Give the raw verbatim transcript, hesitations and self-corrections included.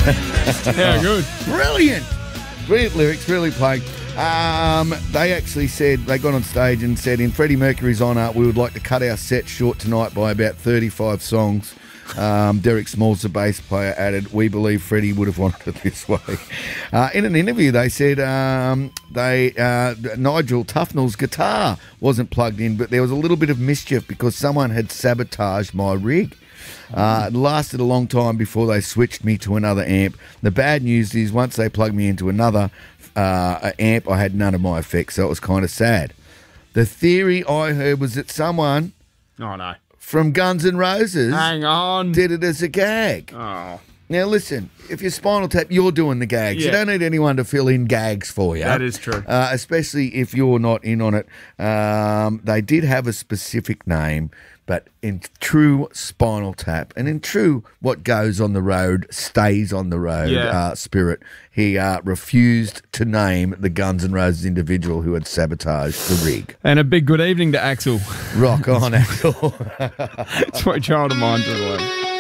How good. Brilliant. Brilliant lyrics, really playing. Um, they actually said, they got on stage and said, in Freddie Mercury's honour, we would like to cut our set short tonight by about thirty-five songs. Um, Derek Smalls, the bass player, added, we believe Freddie would have wanted it this way. Uh, in an interview, they said um, they uh, Nigel Tufnell's guitar wasn't plugged in, but there was a little bit of mischief because someone had sabotaged my rig. Uh, it lasted a long time before they switched me to another amp. The bad news is once they plugged me into another uh, amp, I had none of my effects, so it was kind of sad. The theory I heard was that someone Oh, no. from Guns N' Roses Hang on. did it as a gag. Oh, Now, listen, if you're Spinal Tap, you're doing the gags. You Yeah. don't need anyone to fill in gags for you. that is true. Uh, especially if you're not in on it. Um, they did have a specific name, but in true Spinal Tap and in true what goes on the road stays on the road Yeah. uh, spirit, he uh, refused to name the Guns N' Roses individual who had sabotaged the rig. And a big good evening to Axel. Rock on, Axel. Sweet child of mine to the way.